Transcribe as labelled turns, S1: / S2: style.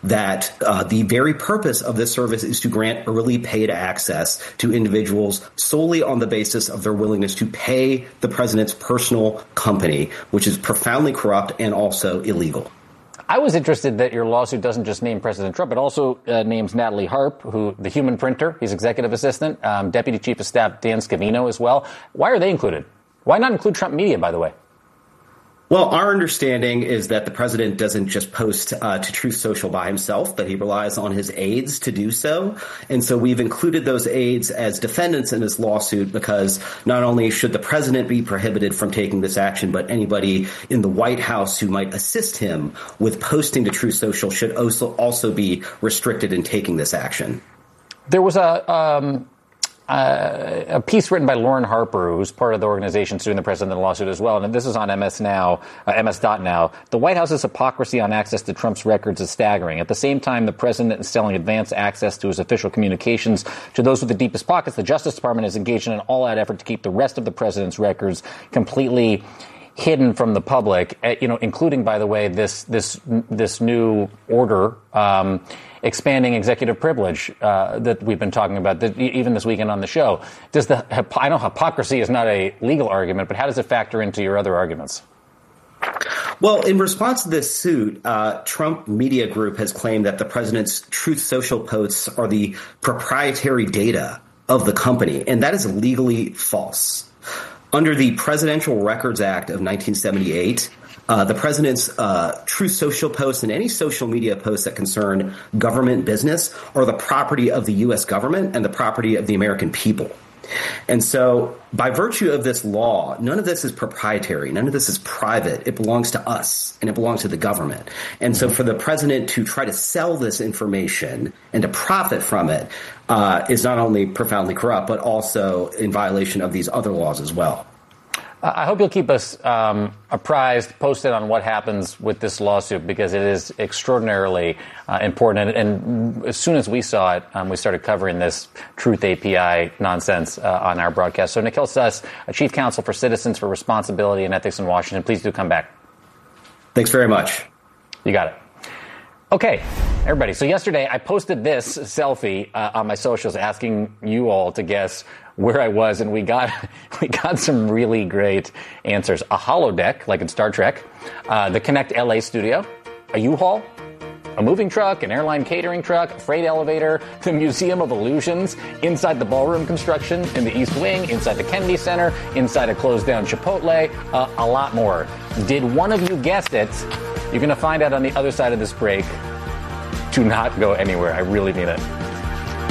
S1: that the very purpose of this service is to grant early paid access to individuals solely on the basis of their willingness to pay the president's personal company, which is profoundly corrupt and also illegal.
S2: I was interested that your lawsuit doesn't just name President Trump, it also names Natalie Harp, who the human printer, he's executive assistant, Deputy Chief of Staff Dan Scavino as well. Why are they included? Why not include Trump Media, by the way?
S1: Well, our understanding is that the president doesn't just post to Truth Social by himself, but he relies on his aides to do so. And so we've included those aides as defendants in this lawsuit because not only should the president be prohibited from taking this action, but anybody in the White House who might assist him with posting to Truth Social should also be restricted in taking this action.
S2: There was a piece written by Lauren Harper, who's part of the organization suing the president in the lawsuit as well. And this is on MS.now. The White House's hypocrisy on access to Trump's records is staggering. At the same time, the president is selling advanced access to his official communications to those with the deepest pockets. The Justice Department is engaged in an all-out effort to keep the rest of the president's records completely hidden from the public, including, by the way, this new order expanding executive privilege that we've been talking about even this weekend on the show. I know hypocrisy is not a legal argument, but how does it factor into your other arguments?
S1: Well, in response to this suit, Trump Media Group has claimed that the president's Truth Social posts are the proprietary data of the company, and that is legally false. Under the Presidential Records Act of 1978, the president's Truth Social posts and any social media posts that concern government business are the property of the U.S. government and the property of the American people. And so by virtue of this law, none of this is proprietary. None of this is private. It belongs to us and it belongs to the government. And so for the president to try to sell this information and to profit from it is not only profoundly corrupt, but also in violation of these other laws as well.
S2: I hope you'll keep us apprised, posted on what happens with this lawsuit, because it is extraordinarily important. And as soon as we saw it, we started covering this Truth API nonsense on our broadcast. So Nikhil Suss, Chief Counsel for Citizens for Responsibility and Ethics in Washington, please do come back.
S1: Thanks very much.
S2: You got it. Okay, everybody. So yesterday I posted this selfie on my socials asking you all to guess where I was, and we got some really great answers. A holodeck, like in Star Trek, the Connect LA studio, a U-Haul, a moving truck, an airline catering truck, a freight elevator, the Museum of Illusions, inside the ballroom construction in the East Wing, inside the Kennedy Center, inside a closed-down Chipotle, a lot more. Did one of you guess it? You're going to find out on the other side of this break. Do not go anywhere. I really mean it.